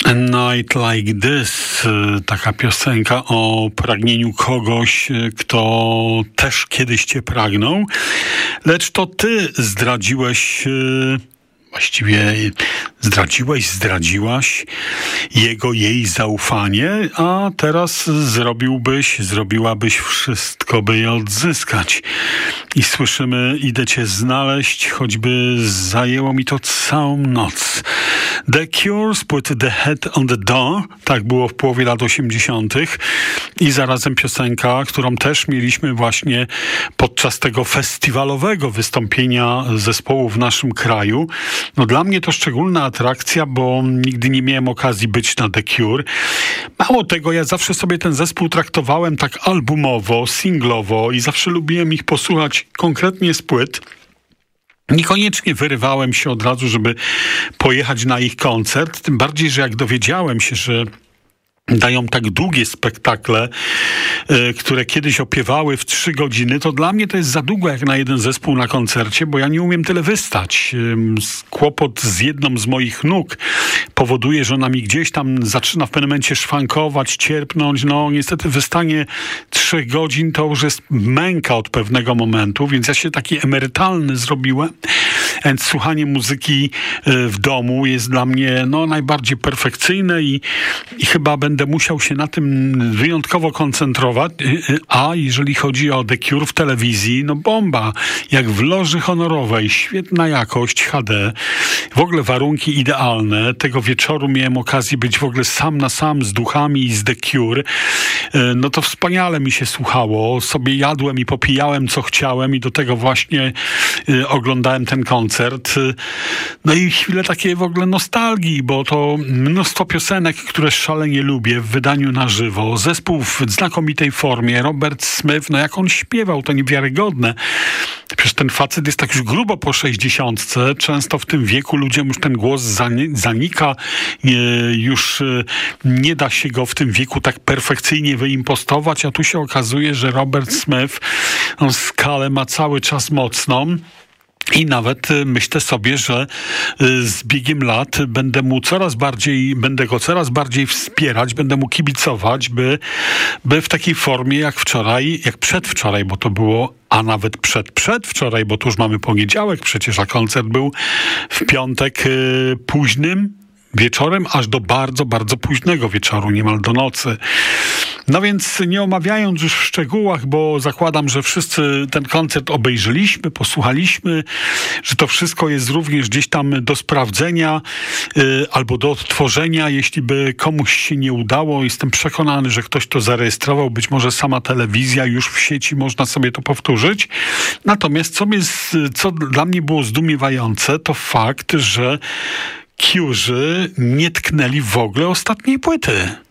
A Night Like This, taka piosenka o pragnieniu kogoś, kto też kiedyś cię pragnął, lecz to ty zdradziłeś, właściwie zdradziłaś jej zaufanie, a teraz zrobiłabyś wszystko, by je odzyskać. I słyszymy: idę cię znaleźć, choćby zajęło mi to całą noc. The Cure put The Head on the Door, tak było w połowie lat 80. I zarazem piosenka, którą też mieliśmy właśnie podczas tego festiwalowego wystąpienia zespołu w naszym kraju. No dla mnie to szczególna atrakcja, bo nigdy nie miałem okazji być na The Cure. Mało tego, ja zawsze sobie ten zespół traktowałem tak albumowo, singlowo i zawsze lubiłem ich posłuchać konkretnie z płyt. Niekoniecznie wyrywałem się od razu, żeby pojechać na ich koncert, tym bardziej, że jak dowiedziałem się, że dają tak długie spektakle, które kiedyś opiewały w 3 godziny, to dla mnie to jest za długo jak na jeden zespół na koncercie, bo ja nie umiem tyle wystać. Kłopot z jedną z moich nóg powoduje, że ona mi gdzieś tam zaczyna w pewnym momencie szwankować, cierpnąć. No niestety wystanie 3 godzin to już jest męka od pewnego momentu, więc ja się taki emerytalny zrobiłem. Więc słuchanie muzyki w domu jest dla mnie najbardziej perfekcyjne i chyba będę musiał się na tym wyjątkowo koncentrować. A jeżeli chodzi o The Cure w telewizji, bomba. Jak w loży honorowej. Świetna jakość HD. W ogóle warunki idealne. Tego wieczoru miałem okazję być w ogóle sam na sam z duchami i z The Cure. No to wspaniale mi się słuchało. Sobie jadłem i popijałem co chciałem i do tego właśnie oglądałem ten koncert. No i chwilę takiej w ogóle nostalgii, bo to mnóstwo piosenek, które szalenie lubię w wydaniu na żywo. Zespół w znakomitej formie. Robert Smith, jak on śpiewał, to niewiarygodne. Przecież ten facet jest tak już grubo po 60. Często w tym wieku ludziom już ten głos zanika. Już nie da się go w tym wieku tak perfekcyjnie wyimpostować, a tu się okazuje, że Robert Smith skalę ma cały czas mocną. I nawet myślę sobie, że z biegiem lat będę go coraz bardziej wspierać, będę mu kibicować, by w takiej formie jak wczoraj, jak przedwczoraj, bo to było, a nawet przedwczoraj, bo tu już mamy poniedziałek przecież, a koncert był w piątek późnym wieczorem, aż do bardzo, bardzo późnego wieczoru, niemal do nocy. No więc nie omawiając już w szczegółach, bo zakładam, że wszyscy ten koncert obejrzeliśmy, posłuchaliśmy, że to wszystko jest również gdzieś tam do sprawdzenia albo do odtworzenia, jeśli by komuś się nie udało. Jestem przekonany, że ktoś to zarejestrował, być może sama telewizja, już w sieci można sobie to powtórzyć. Natomiast co dla mnie było zdumiewające, to fakt, że Cure'zy nie tknęli w ogóle ostatniej płyty.